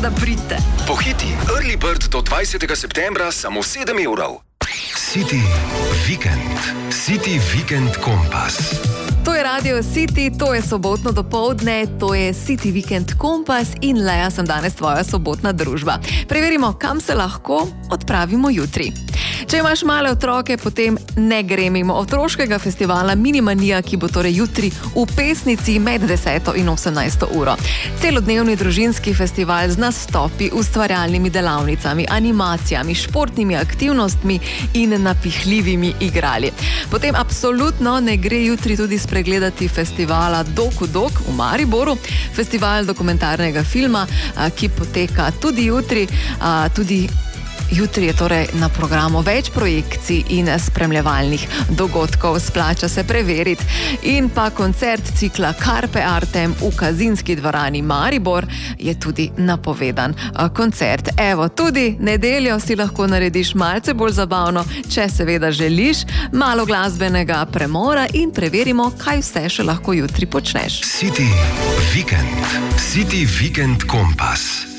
tako da pridite. Pohiti, Early Bird do 20. septembra samo 7 evrov. City Weekend. City Weekend Kompas. To je Radio City, to je sobotno dopoldne, to je City Weekend Kompas in Lea sem danes tvoja sobotna družba. Preverimo, kam se lahko odpravimo jutri. Če imaš male otroke, potem ne gre mimo otroškega festivala Minimanija, ki bo torej jutri v Pesnici med 10. in 18. uro. Celodnevni družinski festival z nastopi, ustvarjalnimi delavnicami, animacijami, športnimi aktivnostmi in napihljivimi igrali. Potem absolutno ne gre jutri tudi spregledati festivala Dokudok v Mariboru, festival dokumentarnega filma, ki poteka tudi jutri, Jutri je torej na programu več projekcij in spremljevalnih dogodkov, splača se preveriti. In pa koncert cikla Carpe Artem v Kazinski dvorani Maribor je tudi napovedan koncert. Evo, tudi nedeljo si lahko narediš malce bolj zabavno, če seveda želiš, malo glasbenega premora in preverimo, kaj vse še lahko jutri počneš. City Weekend. City Weekend Kompas.